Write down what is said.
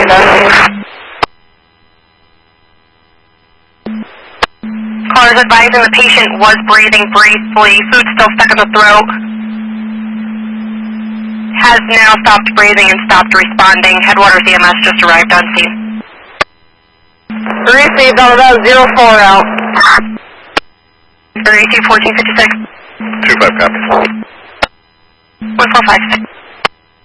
Callers advising the patient was breathing briefly, food still stuck in the throat. Has now stopped breathing and stopped responding. Headwaters EMS just arrived on scene. Received on about 04 out. AC 1456. 25 copies. 1456.